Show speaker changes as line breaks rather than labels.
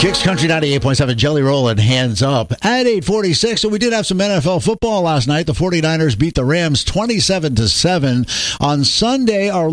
Kicks Country 98.7, Jelly Roll and Hands Up at 8:46. So we did have some NFL football last night. The 49ers beat the Rams 27-7. On Sunday, our